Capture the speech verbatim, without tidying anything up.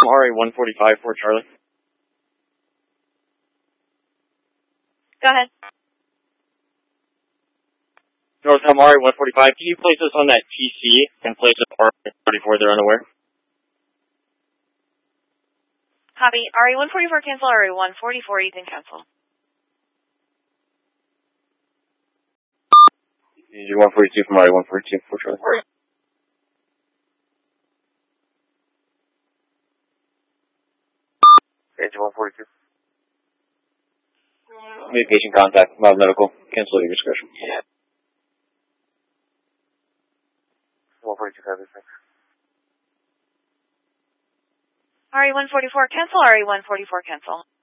R A one forty-five for Charlie. Go ahead. Northhelm R A one forty-five, can you place us on that T C and place us R A one forty-four, they're unaware? Copy. R A one forty-four cancel, R A one forty-four Ethan cancel. You do one forty-two from R A one forty-two for Charlie. Range one forty-two. Made patient contact, mild medical, cancel your discretion. Yeah. one forty-two, R A one forty-four cancel, R A one forty-four cancel.